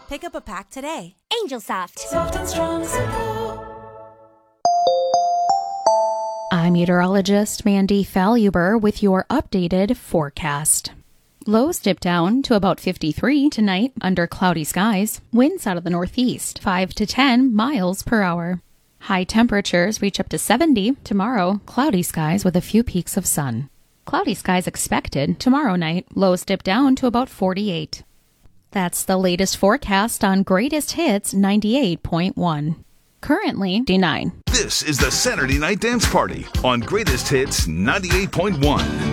Pick up a pack today. Angel Soft. Soft and strong support. I'm meteorologist Mandy Faluber with your updated forecast. Lows dip down to about 53 tonight under cloudy skies. Winds out of the northeast, 5 to 10 miles per hour. High temperatures reach up to 70 tomorrow. Cloudy skies with a few peaks of sun. Cloudy skies expected tomorrow night. Lows dip down to about 48. That's the latest forecast on Greatest Hits 98.1. Currently, D9. This is the Saturday Night Dance Party on Greatest Hits 98.1.